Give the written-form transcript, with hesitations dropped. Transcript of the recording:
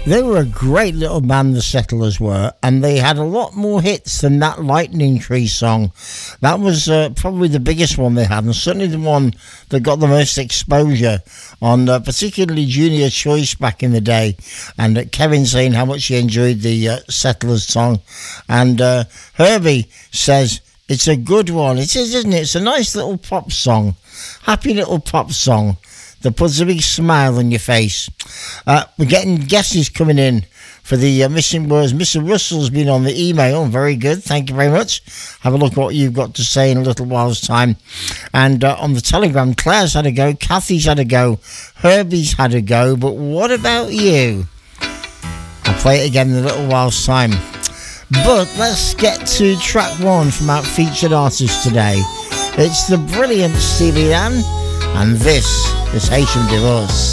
They were a great little band, the Settlers were, and they had a lot more hits than that Lightning Tree song. That was probably the biggest one they had, and certainly the one that got the most exposure on particularly Junior Choice back in the day. And Kevin saying how much he enjoyed the Settlers song. And Herbie says, it's a good one. It is, isn't it? It's a nice little pop song. Happy little pop song that puts a big smile on your face. We're getting guesses coming in for the missing words. Mr. Russell's been on the email. Very good. Thank you very much. Have a look at what you've got to say in a little while's time. And on the Telegram, Claire's had a go. Kathy's had a go. Herbie's had a go. But what about you? I'll play it again in a little while's time. But let's get to track one from our featured artist today. It's the brilliant Stevie Ann. And this is Haitian Divorce.